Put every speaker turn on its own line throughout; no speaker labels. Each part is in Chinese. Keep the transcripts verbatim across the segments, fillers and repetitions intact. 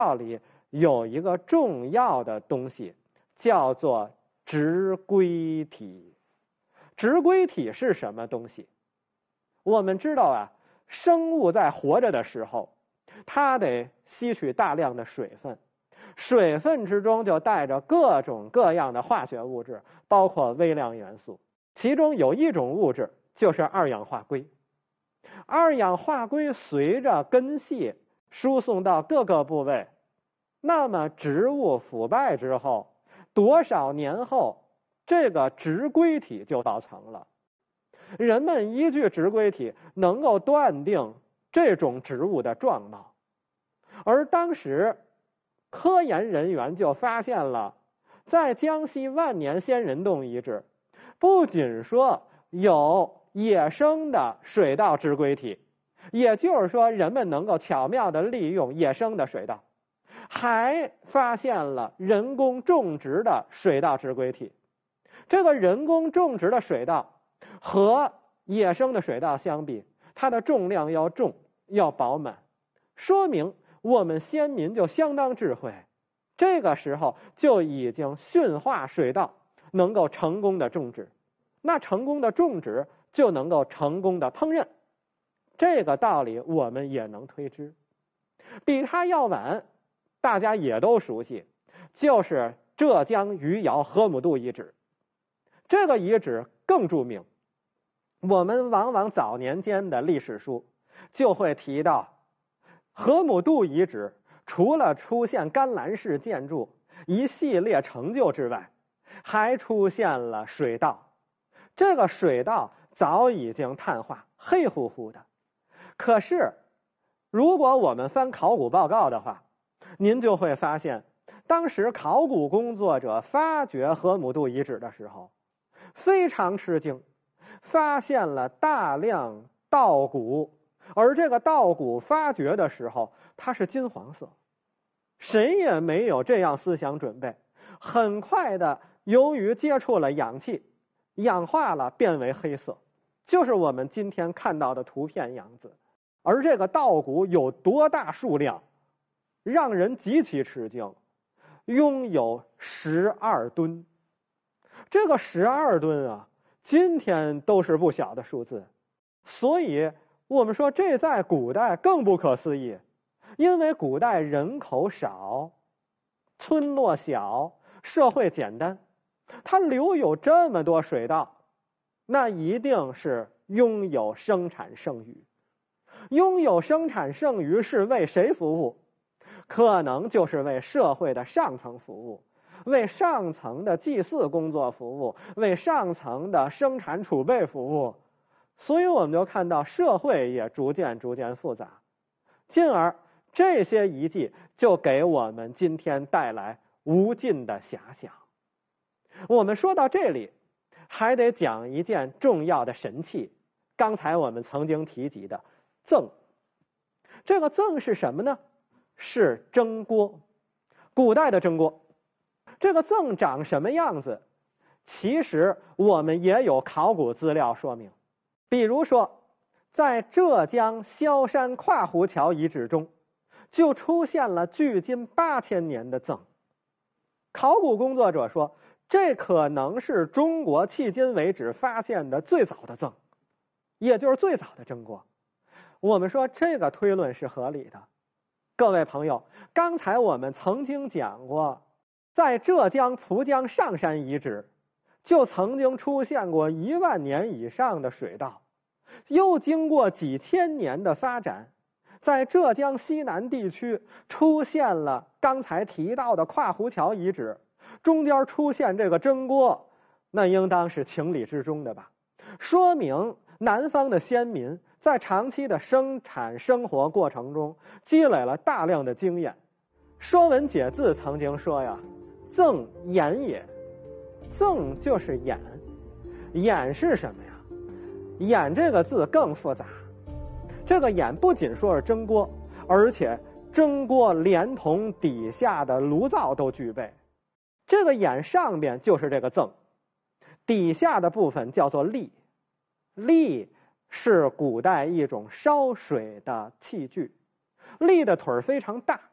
道里有一个重要的东西，叫做直归体。直归体是什么东西？我们知道啊，生物在活着的时候，它得吸取大量的水分，水分之中就带着各种各样的化学物质，包括微量元素。其中有一种物质就是二氧化硅。二氧化硅随着根系输送到各个部位，那么植物腐败之后，多少年后，这个直归体就造成了。人们依据直归体能够断定这种植物的状貌，而当时科研人员就发现了，在江西万年仙人洞遗址，不仅说有野生的水稻直归体，也就是说人们能够巧妙地利用野生的水稻，还发现了人工种植的水稻直归体。这个人工种植的水稻和野生的水稻相比，它的重量要重，要饱满，说明我们先民就相当智慧，这个时候就已经驯化水稻，能够成功的种植。那成功的种植就能够成功的烹饪，这个道理我们也能推知。比它要晚，大家也都熟悉，就是浙江余姚河姆渡遗址。这个遗址更著名，我们往往早年间的历史书就会提到，河姆渡遗址除了出现甘蓝式建筑一系列成就之外，还出现了水稻。这个水稻早已经碳化，黑乎乎的。可是如果我们翻考古报告的话，您就会发现，当时考古工作者发掘河姆渡遗址的时候非常吃惊，发现了大量稻谷，而这个稻谷发掘的时候它是金黄色。谁也没有这样思想准备，很快的由于接触了氧气，氧化了变为黑色，就是我们今天看到的图片样子。而这个稻谷有多大数量，让人极其吃惊，拥有十二吨。这个十二吨啊，今天都是不小的数字。所以我们说这在古代更不可思议，因为古代人口少，村落小，社会简单，它留有这么多水稻，那一定是拥有生产剩余。拥有生产剩余是为谁服务？可能就是为社会的上层服务，为上层的祭祀工作服务，为上层的生产储备服务。所以我们就看到社会也逐渐逐渐复杂，进而这些遗迹就给我们今天带来无尽的遐想。我们说到这里，还得讲一件重要的神器，刚才我们曾经提及的甑。这个甑是什么呢？是蒸锅，古代的蒸锅。这个甑长什么样子？其实我们也有考古资料说明。比如说，在浙江萧山跨湖桥遗址中，就出现了距今八千年的甑。考古工作者说，这可能是中国迄今为止发现的最早的甑，也就是最早的蒸锅。我们说这个推论是合理的。各位朋友，刚才我们曾经讲过，在浙江蒲江上山遗址就曾经出现过一万年以上的水稻，又经过几千年的发展，在浙江西南地区出现了刚才提到的跨湖桥遗址，中间出现这个蒸锅，那应当是情理之中的吧？说明南方的先民在长期的生产生活过程中积累了大量的经验。说文解字曾经说呀，甑眼也。甑就是眼，眼是什么呀？眼这个字更复杂，这个眼不仅说是蒸锅，而且蒸锅连同底下的炉灶都具备。这个眼上边就是这个甑，底下的部分叫做砾。砾是古代一种烧水的器具，砾的腿非常大，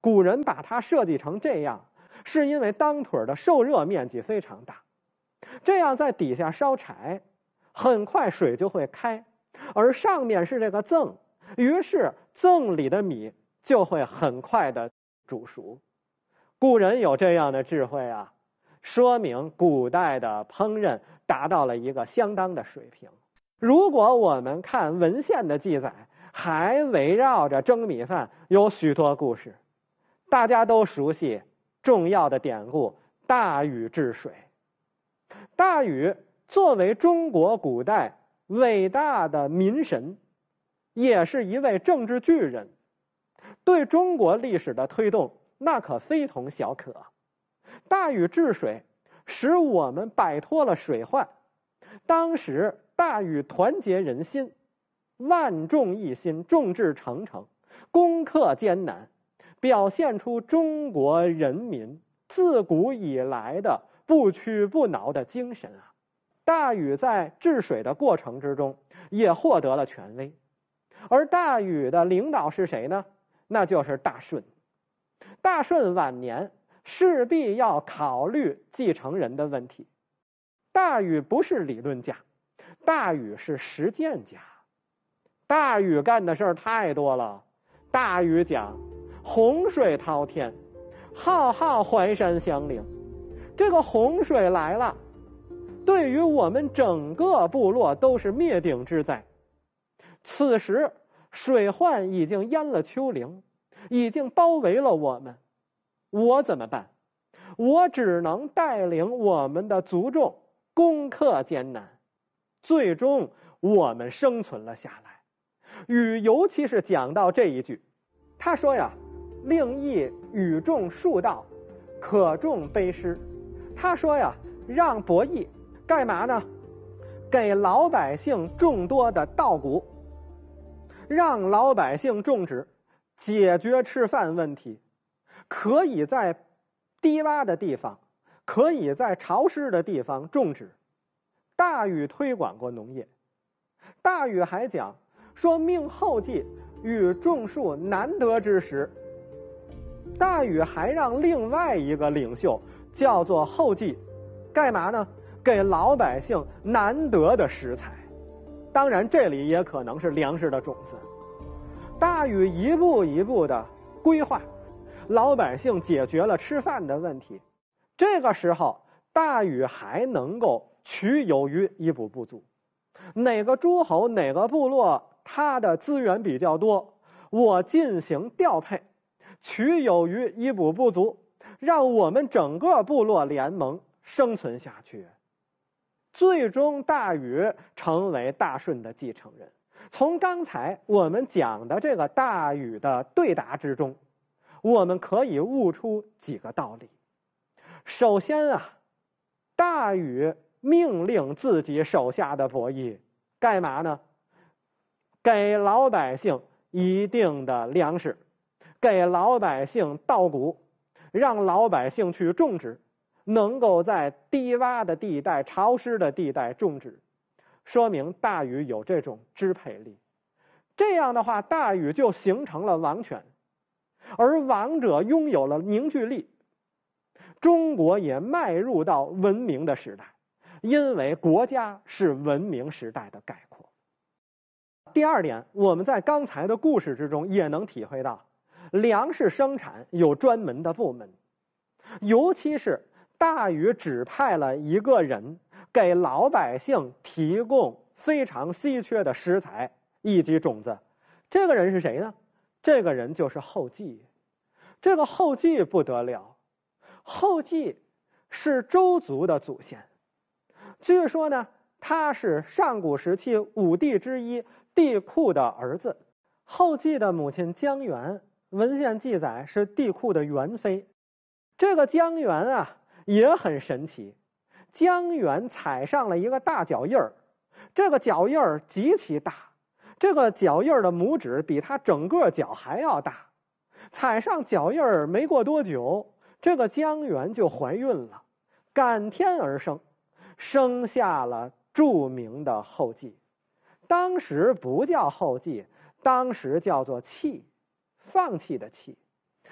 古人把它设计成这样，是因为当腿的受热面积非常大，这样在底下烧柴，很快水就会开，而上面是这个甑，于是甑里的米就会很快的煮熟。古人有这样的智慧啊，说明古代的烹饪达到了一个相当的水平。如果我们看文献的记载，还围绕着蒸米饭有许多故事。大家都熟悉重要的典故大禹治水。大禹作为中国古代伟大的民神，也是一位政治巨人，对中国历史的推动那可非同小可。大禹治水使我们摆脱了水患。当时大禹团结人心，万众一心，众志成城，攻克艰难，表现出中国人民自古以来的不屈不挠的精神啊！大禹在治水的过程之中也获得了权威，而大禹的领导是谁呢？那就是大舜。大舜晚年势必要考虑继承人的问题。大禹不是理论家，大禹是实践家。大禹干的事儿太多了。大禹讲洪水滔天，浩浩淮山相邻。这个洪水来了，对于我们整个部落都是灭顶之灾。此时水患已经淹了丘陵，已经包围了我们，我怎么办？我只能带领我们的族众攻克艰难，最终我们生存了下来。禹尤其是讲到这一句，他说呀，令益禹种树稻，可种卑师。他说呀，让伯益干嘛呢？给老百姓众多的稻谷，让老百姓种植，解决吃饭问题。可以在低洼的地方，可以在潮湿的地方种植。大禹推广过农业。大禹还讲说，命后继与种树难得之时。大禹还让另外一个领袖叫做后继，干嘛呢？给老百姓难得的食材。当然这里也可能是粮食的种子。大禹一步一步的规划，老百姓解决了吃饭的问题。这个时候大禹还能够取有余，以补不足。哪个诸侯哪个部落他的资源比较多，我进行调配，取有余，以补不足，让我们整个部落联盟生存下去。最终大禹成为大舜的继承人。从刚才我们讲的这个大禹的对答之中，我们可以悟出几个道理。首先啊，大禹命令自己手下的伯益干嘛呢？给老百姓一定的粮食，给老百姓稻谷，让老百姓去种植，能够在低洼的地带、潮湿的地带种植，说明大禹有这种支配力。这样的话，大禹就形成了王权，而王者拥有了凝聚力，中国也迈入到文明的时代，因为国家是文明时代的概括。第二点，我们在刚才的故事之中也能体会到，粮食生产有专门的部门，尤其是大禹指派了一个人给老百姓提供非常稀缺的食材以及种子。这个人是谁呢？这个人就是后继。这个后继不得了，后继是周族的祖先。据说呢，他是上古时期五帝之一帝喾的儿子。后继的母亲姜原，文献记载是帝喾的元妃。这个姜原啊也很神奇，姜原踩上了一个大脚印儿，这个脚印儿极其大，这个脚印儿的拇指比他整个脚还要大。踩上脚印儿没过多久，这个姜原就怀孕了，感天而生，生下了著名的后继。当时不叫后继，当时叫做弃，放弃的弃。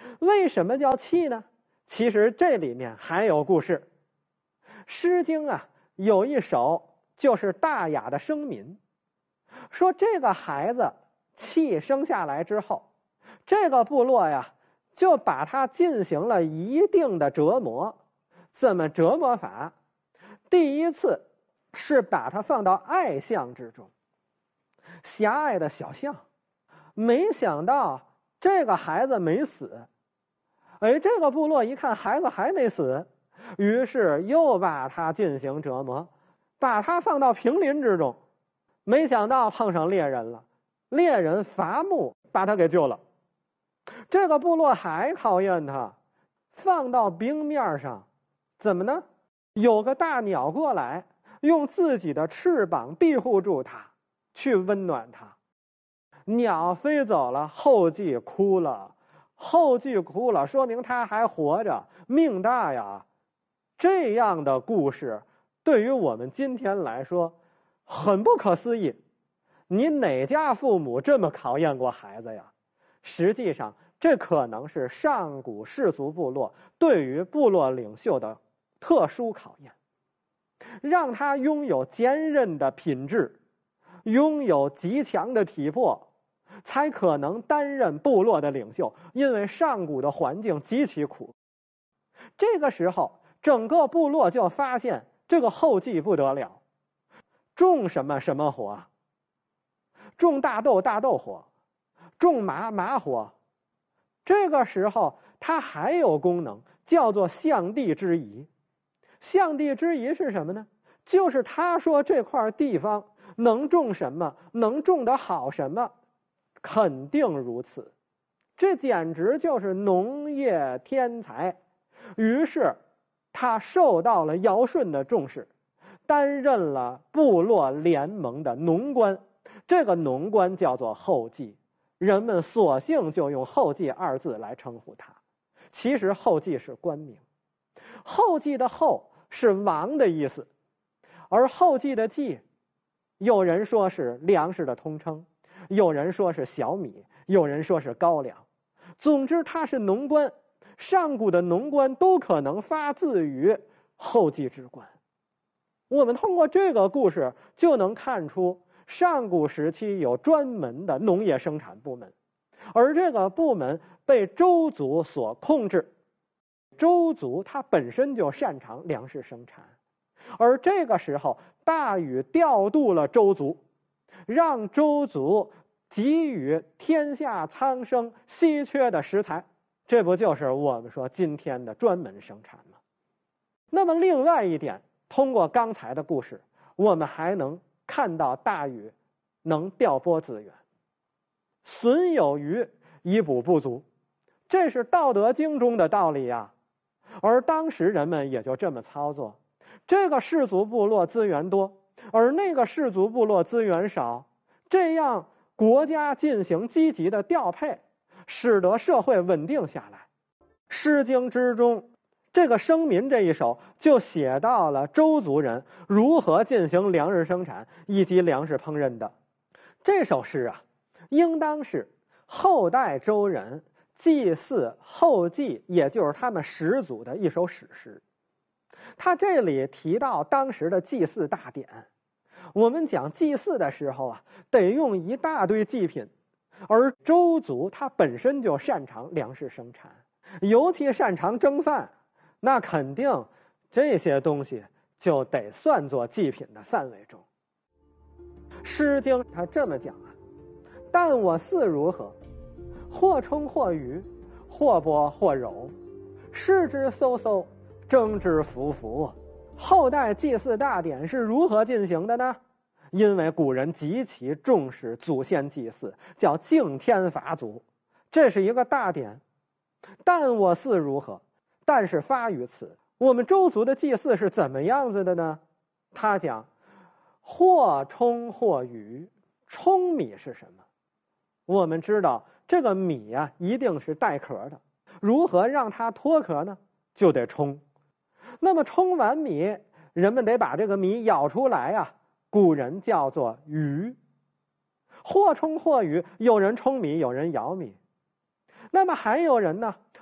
为什么叫气呢？其实这里面还有故事。诗经啊有一首就是大雅的声民，说这个孩子气生下来之后，这个部落呀就把他进行了一定的折磨。怎么折磨法？第一次是把他放到爱巷之中，狭隘的小巷，没想到这个孩子没死。哎，这个部落一看孩子还没死，于是又把他进行折磨，把他放到平林之中。没想到碰上猎人了，猎人伐木把他给救了。这个部落还讨厌他，放到冰面上，怎么呢？有个大鸟过来，用自己的翅膀庇护住他，去温暖他。鸟飞走了，后继哭了，后继哭了，说明他还活着，命大呀。这样的故事对于我们今天来说很不可思议。你哪家父母这么考验过孩子呀？实际上这可能是上古氏族部落对于部落领袖的特殊考验，让他拥有坚韧的品质，拥有极强的体魄，才可能担任部落的领袖。因为上古的环境极其苦，这个时候整个部落就发现这个后继不得了，种什么什么活，种大豆大豆活，种麻麻活。这个时候它还有功能，叫做象地之宜。象地之宜是什么呢？就是他说这块地方能种什么，能种得好什么，肯定如此。这简直就是农业天才。于是他受到了尧舜的重视，担任了部落联盟的农官。这个农官叫做后继，人们索性就用后继二字来称呼他。其实后继是官名，后继的后是王的意思，而后继的继，有人说是粮食的通称，有人说是小米，有人说是高粱。总之他是农官，上古的农官都可能发自于后继之官。我们通过这个故事就能看出，上古时期有专门的农业生产部门，而这个部门被周族所控制。周族它本身就擅长粮食生产，而这个时候大禹调度了周族，让周族给予天下苍生稀缺的食材，这不就是我们说今天的专门生产吗？那么另外一点，通过刚才的故事，我们还能看到大禹能调拨资源，损有余以补不足，这是《道德经》中的道理呀。而当时人们也就这么操作，这个氏族部落资源多，而那个氏族部落资源少，这样国家进行积极的调配，使得社会稳定下来。诗经之中这个声民这一首就写到了周族人如何进行粮食生产以及粮食烹饪的。这首诗啊，应当是后代周人祭祀后继，也就是他们始祖的一首史诗。他这里提到当时的祭祀大典，我们讲祭祀的时候啊，得用一大堆祭品，而周族他本身就擅长粮食生产，尤其擅长蒸饭，那肯定这些东西就得算作祭品的范围中。诗经他这么讲啊，但我嗣如何？或冲或鱼，或剥或揉，食之嗖嗖，蒸之浮浮。后代祭祀大典是如何进行的呢？因为古人极其重视祖先祭祀，叫敬天伐祖，这是一个大典。但我嗣如何？但是发于此。我们周族的祭祀是怎么样子的呢？他讲或冲或鱼。冲米是什么？我们知道这个米啊一定是带壳的，如何让它脱壳呢？就得冲。那么冲完米，人们得把这个米舀出来啊，古人叫做鱼。或冲或鱼，有人冲米，有人舀米。那么还有人呢，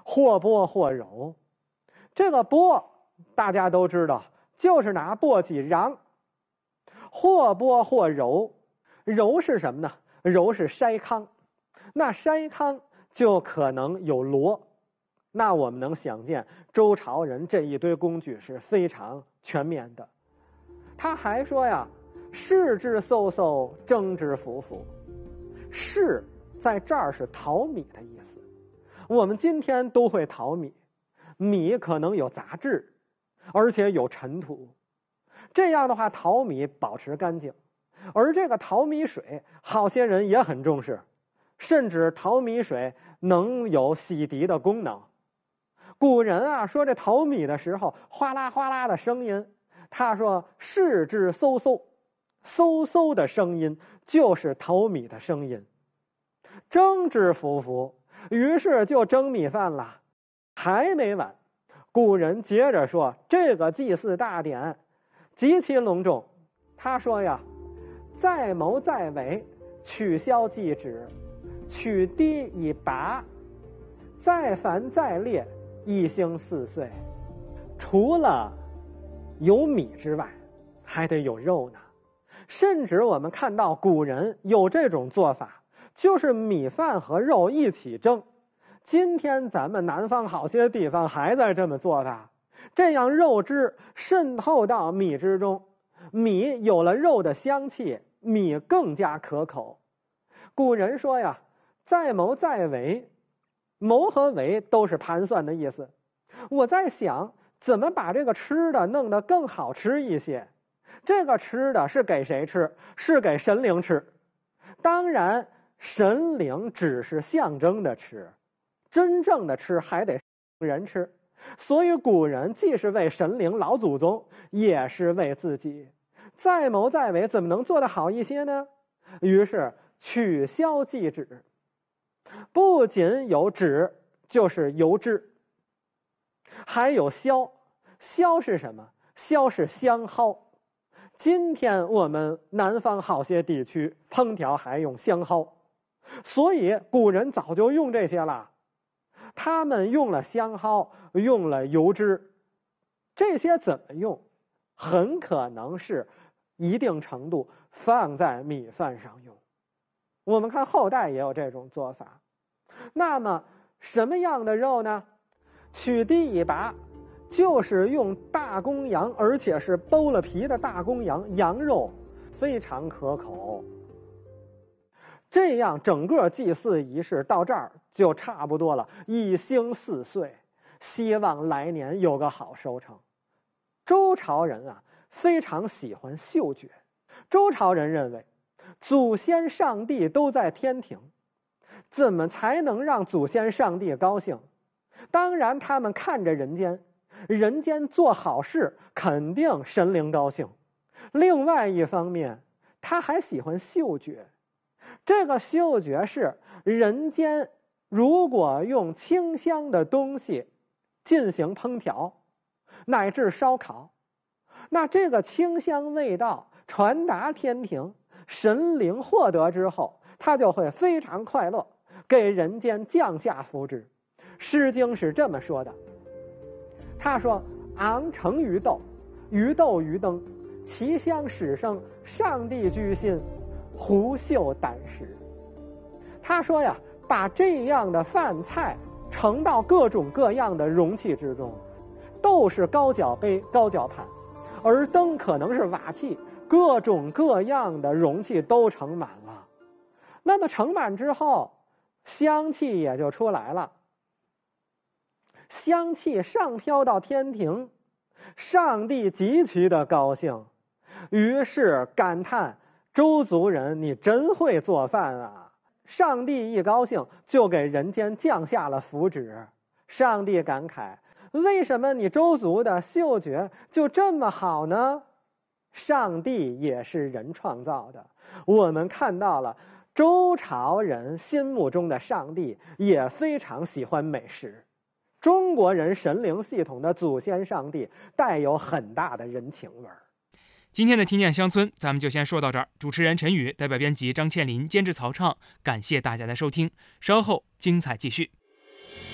或剥或揉。这个剥大家都知道，就是拿簸箕瓤。或剥或揉，揉是什么呢？揉是筛糠，那筛糠就可能有箩。那我们能想见周朝人这一堆工具是非常全面的。他还说呀，试之嗖嗖，蒸之浮浮。试在这儿是淘米的意思。我们今天都会淘米，米可能有杂质，而且有尘土。这样的话，淘米保持干净。而这个淘米水，好些人也很重视，甚至淘米水能有洗涤的功能。古人啊说这淘米的时候，哗啦哗啦的声音，他说试之嗖嗖，嗖嗖的声音就是淘米的声音。蒸之浮浮，于是就蒸米饭了。还没完，古人接着说这个祭祀大典极其隆重。他说呀，再谋再尾，取消祭止，取滴以拔，再凡再列，一星四岁。除了有米之外，还得有肉呢。甚至我们看到古人有这种做法，就是米饭和肉一起蒸。今天咱们南方好些地方还在这么做的，这样肉汁渗透到米之中，米有了肉的香气，米更加可口。古人说呀，再谋再尾，谋和尾都是盘算的意思。我在想怎么把这个吃的弄得更好吃一些。这个吃的是给谁吃？是给神灵吃。当然神灵只是象征的吃，真正的吃还得人吃。所以古人既是为神灵老祖宗，也是为自己。再谋再尾，怎么能做得好一些呢？于是取消祭止，不仅有止，就是油脂，还有消。消是什么？消是香蒿。今天我们南方好些地区烹调还用香蒿，所以古人早就用这些了。他们用了香蒿，用了油脂，这些怎么用？很可能是一定程度放在米饭上用。我们看后代也有这种做法。那么什么样的肉呢？取滴以拔，就是用大公羊，而且是剥了皮的大公羊，羊肉非常可口。这样整个祭祀仪式到这儿就差不多了，一星四岁，希望来年有个好收成。周朝人啊非常喜欢嗅觉。周朝人认为祖先上帝都在天庭，怎么才能让祖先上帝高兴？当然他们看着人间，人间做好事肯定神灵高兴。另外一方面，他还喜欢嗅觉。这个嗅觉是人间如果用清香的东西进行烹调乃至烧烤，那这个清香味道传达天庭，神灵获得之后，他就会非常快乐，给人间降下福祉。诗经是这么说的，他说昂成于斗，于斗于灯，其香始生，上帝居心，胡嗅胆识。他说呀，把这样的饭菜盛到各种各样的容器之中，斗是高脚杯高脚盘，而灯可能是瓦器，各种各样的容器都盛满了。那么盛满之后，香气也就出来了。香气上飘到天庭，上帝极其的高兴，于是感叹周族人你真会做饭啊。上帝一高兴就给人间降下了福祉。上帝感慨，为什么你周族的嗅觉就这么好呢？上帝也是人创造的，我们看到了周朝人心目中的上帝也非常喜欢美食。中国人神灵系统的祖先上帝带有很大的人情味儿。
今天的听见乡村咱们就先说到这儿。主持人陈宇，代表编辑张倩林，监制曹畅，感谢大家的收听。稍后精彩继续。